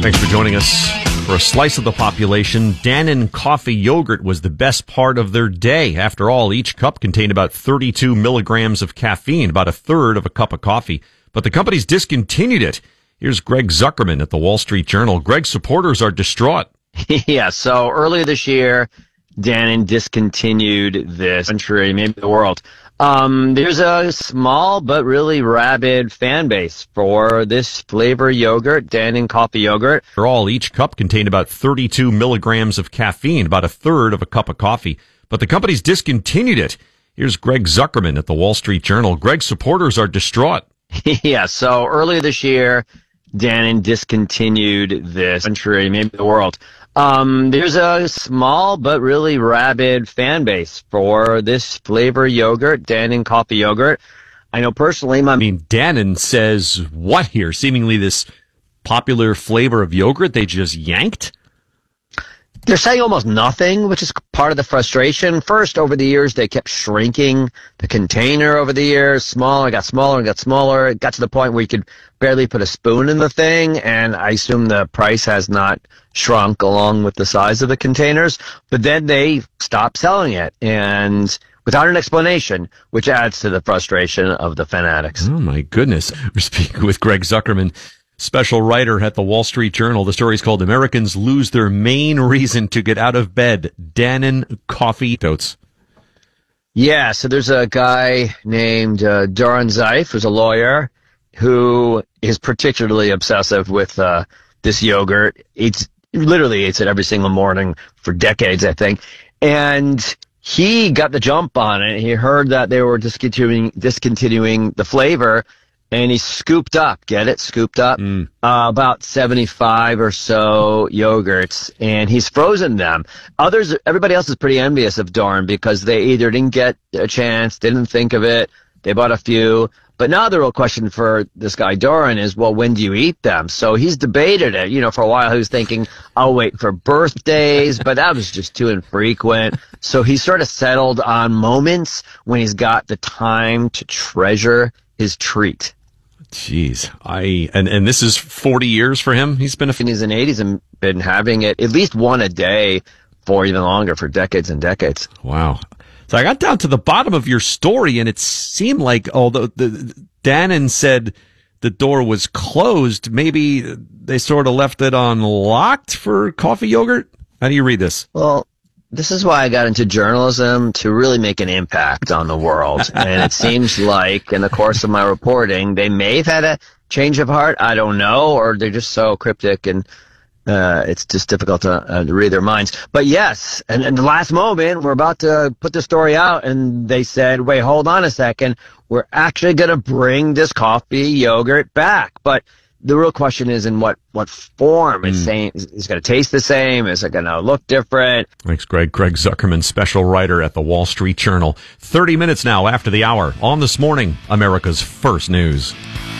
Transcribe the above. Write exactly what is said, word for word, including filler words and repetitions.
Thanks for joining us. For a slice of the population, Dannon coffee yogurt was the best part of their day. After all, each cup contained about thirty-two milligrams of caffeine, about a third of a cup of coffee. But the company's discontinued it. Here's Greg Zuckerman at the Wall Street Journal. Greg's supporters are distraught. Yeah, so earlier this year, Dannon discontinued this country, maybe the world. Um, there's a small but really rabid fan base for this flavor yogurt, Dannon coffee yogurt. After all, each cup contained about thirty-two milligrams of caffeine, about a third of a cup of coffee. But the company's discontinued it. Here's Greg Zuckerman at the Wall Street Journal. Greg's supporters are distraught. Yeah, so earlier this year, Dannon discontinued this country, maybe the world. Um, there's a small but really rabid fan base for this flavor yogurt, Dannon coffee yogurt. I know personally, my... I mean, Dannon says what here? Seemingly this popular flavor of yogurt they just yanked? They're saying almost nothing, which is part of the frustration. First, over the years, they kept shrinking the container over the years. Smaller, got smaller, and got smaller. It got to the point where you could barely put a spoon in the thing, and I assume the price has not shrunk along with the size of the containers. But then they stopped selling it, and without an explanation, which adds to the frustration of the fanatics. Oh, my goodness. We're speaking with Greg Zuckerman, special writer at the Wall Street Journal. The story is called Americans Lose Their Main Reason to Get Out of Bed. Dannon coffee totes. Yeah, so there's a guy named uh, Doron Zeif, who's a lawyer, who is particularly obsessive with uh, this yogurt. Eats, literally eats it every single morning for decades, I think. And he got the jump on it. He heard that they were discontinuing, discontinuing the flavor, and he scooped up, get it, scooped up, mm. uh, about seventy-five or so yogurts, and he's frozen them. Others, everybody else is pretty envious of Doron because they either didn't get a chance, didn't think of it, they bought a few. But now the real question for this guy Doron is, well, when do you eat them? So he's debated it. You know, for a while he was thinking, I'll wait for birthdays, but that was just too infrequent. So he sort of settled on moments when he's got the time to treasure his treat. Jeez, I and and this is forty years for him. He's been a in his eighties and been having it at least one a day for even longer, for decades and decades. Wow. So I got down to the bottom of your story, and it seemed like although the Dannon said the door was closed, maybe they sort of left it unlocked for coffee yogurt. How do you read this? Well, this is why I got into journalism, to really make an impact on the world. And it seems like in the course of my reporting, they may have had a change of heart. I don't know. Or they're just so cryptic and uh, it's just difficult to, uh, to read their minds. But yes, and in the last moment, we're about to put the story out and they said, wait, hold on a second. We're actually going to bring this coffee yogurt back. But the real question is in what, what form. It's mm. saying, is it going to taste the same? Is it going to look different? Thanks, Greg. Greg Zuckerman, special writer at the Wall Street Journal. thirty minutes now after the hour on This Morning, America's First News.